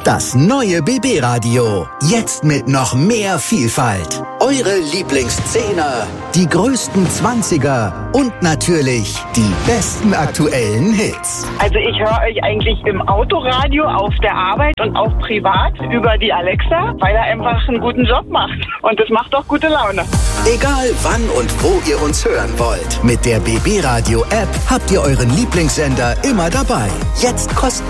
Das neue BB Radio. Jetzt mit noch mehr Vielfalt. Eure Lieblingszehner, die größten 20er und natürlich die besten aktuellen Hits. Also ich höre euch eigentlich im Autoradio, auf der Arbeit und auch privat über die Alexa, weil er einfach einen guten Job macht. Und das macht auch gute Laune. Egal wann und wo ihr uns hören wollt. Mit der BB Radio App habt ihr euren Lieblingssender immer dabei. Jetzt kostenlos